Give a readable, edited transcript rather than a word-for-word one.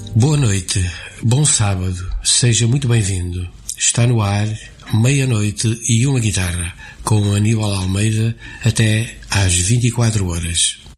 Boa noite, bom sábado, seja muito bem-vindo. Está no ar, meia-noite e uma guitarra, com Aníbal Almeida até às 24 horas.